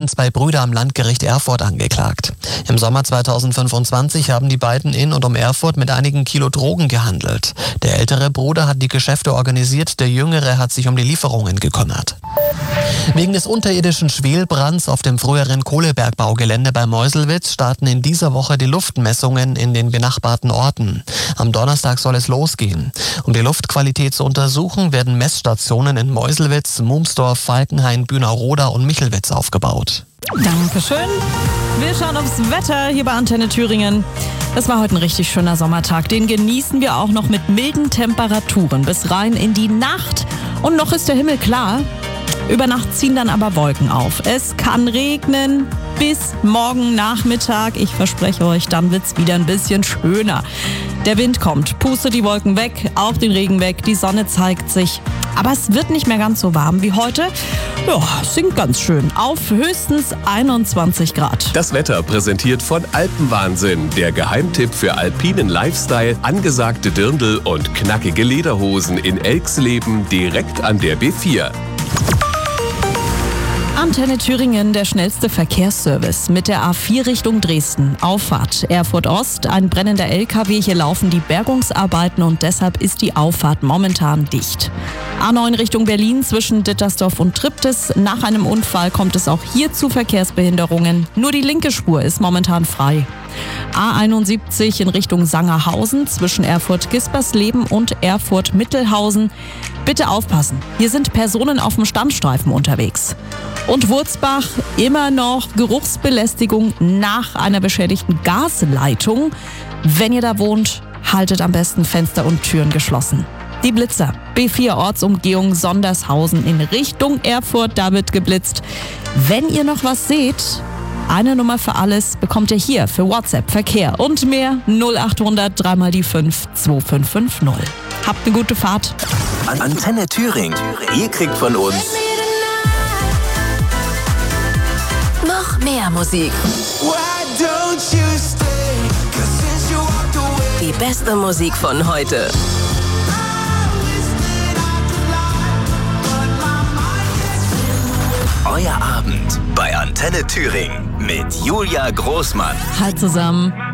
zwei Brüder am Landgericht Erfurt angeklagt. Im Sommer 2025 haben die beiden in und um Erfurt mit einigen Kilo Drogen gehandelt. Der ältere Bruder hat die Geschäfte organisiert, der jüngere hat sich um die Lieferungen gekümmert. Wegen des unterirdischen Schwelbrands auf dem früheren Kohlebergbaugelände bei Meuselwitz starten in dieser Woche die Luftmessungen in den benachbarten Orten. Am Donnerstag soll es losgehen. Um die Luftqualität zu untersuchen, werden Messstationen in Meuselwitz, Mumsdorf, Falkenhain, Bühnerroda und Michelwitz aufgebaut. Dankeschön. Wir schauen aufs Wetter hier bei Antenne Thüringen. Das war heute ein richtig schöner Sommertag. Den genießen wir auch noch mit milden Temperaturen bis rein in die Nacht. Und noch ist der Himmel klar. Über Nacht ziehen dann aber Wolken auf. Es kann regnen bis morgen Nachmittag. Ich verspreche euch, dann wird's wieder ein bisschen schöner. Der Wind kommt, pustet die Wolken weg, auch den Regen weg, die Sonne zeigt sich. Aber es wird nicht mehr ganz so warm wie heute. Ja, singt ganz schön auf höchstens 21 Grad. Das Wetter präsentiert von Alpenwahnsinn, der Geheimtipp für alpinen Lifestyle, angesagte Dirndl und knackige Lederhosen in Elxleben direkt an der B4. Antenne Thüringen, der schnellste Verkehrsservice mit der A4 Richtung Dresden. Auffahrt Erfurt Ost, ein brennender LKW. Hier laufen die Bergungsarbeiten und deshalb ist die Auffahrt momentan dicht. A9 Richtung Berlin zwischen Dittersdorf und Triptis. Nach einem Unfall kommt es auch hier zu Verkehrsbehinderungen. Nur die linke Spur ist momentan frei. A71 in Richtung Sangerhausen zwischen Erfurt-Gispersleben und Erfurt-Mittelhausen. Bitte aufpassen, hier sind Personen auf dem Standstreifen unterwegs. Und Wurzbach, immer noch Geruchsbelästigung nach einer beschädigten Gasleitung. Wenn ihr da wohnt, haltet am besten Fenster und Türen geschlossen. Die Blitzer, B4 Ortsumgehung Sondershausen in Richtung Erfurt, da wird geblitzt. Wenn ihr noch was seht, eine Nummer für alles bekommt ihr hier für WhatsApp, Verkehr und mehr 0800 3 die 5 2550. Habt eine gute Fahrt. Antenne Thüringen. Ihr kriegt von uns noch mehr Musik. Die beste Musik von heute. Euer Abend bei Antenne Thüringen mit Julia Großmann. Halt zusammen.